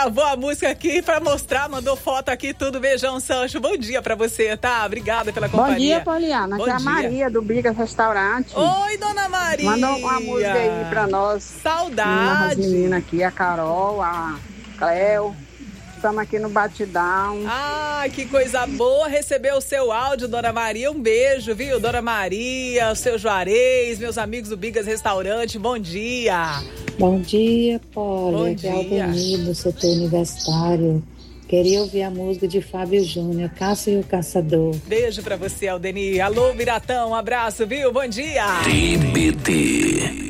gravou a música aqui pra mostrar, mandou foto aqui, tudo. Beijão, Sancho. Bom dia pra você, tá? Obrigada pela companhia. Bom dia, Poliana. Aqui é a Maria do Bigas Restaurante. Oi, dona Maria. Manda uma música aí pra nós. Saudade. As meninas aqui, a Carol, a Cleo. Estamos aqui no Batidão. Ah, que coisa boa receber o seu áudio, dona Maria. Um beijo, viu, dona Maria, o seu Juarez, meus amigos do Bigas Restaurante. Bom dia. Bom dia, Poli. Bom Aqui é dia. Aldemir, do setor universitário. Queria ouvir a música de Fábio Júnior, Caça e o Caçador. Beijo pra você, Aldenir. Alô, Biratão, um abraço, viu? Bom dia. TBT.